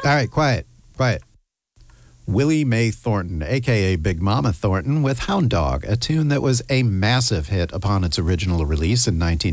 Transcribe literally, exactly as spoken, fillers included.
All right, quiet, quiet. Willie Mae Thornton, a k a. Big Mama Thornton, with Hound Dog, a tune that was a massive hit upon its original release in nineteen